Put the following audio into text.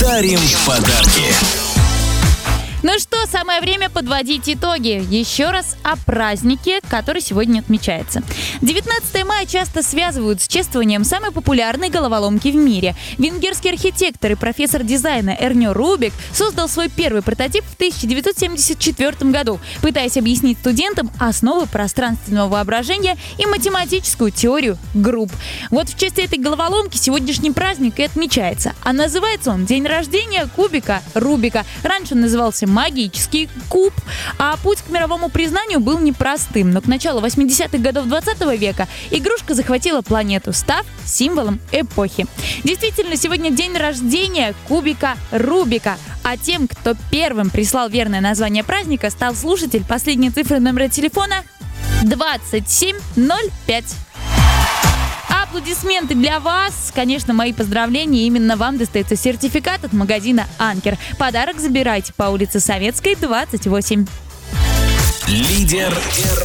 дарим подарки. Ну что, самое время подводить итоги. Еще раз о празднике, который сегодня отмечается. 19 мая часто связывают с чествованием самой популярной головоломки в мире. Венгерский архитектор и профессор дизайна Эрнё Рубик создал свой первый прототип в 1974 году, пытаясь объяснить студентам основы пространственного воображения и математическую теорию групп. Вот в честь этой головоломки сегодняшний праздник и отмечается. А называется он «День рождения кубика Рубика». Раньше он назывался магический куб, а путь к мировому признанию был непростым. Но к началу 80-х годов 20 века игрушка захватила планету, став символом эпохи. Действительно, сегодня день рождения кубика Рубика. А тем, кто первым прислал верное название праздника, стал слушатель последней цифры номера телефона 2705. Аплодисменты для вас. Конечно, мои поздравления. Именно вам достается сертификат от магазина «Анкер». Подарок забирайте по улице Советской, 28. Лидер